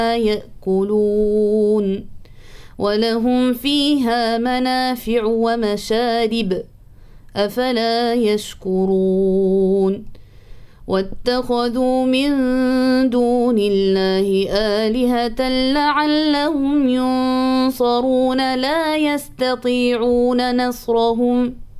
يأكلون ولهم فيها منافع ومشارب أفلا يشكرون واتخذوا من دون الله آلهة لعلهم ينصرون لا يستطيعون نصرهم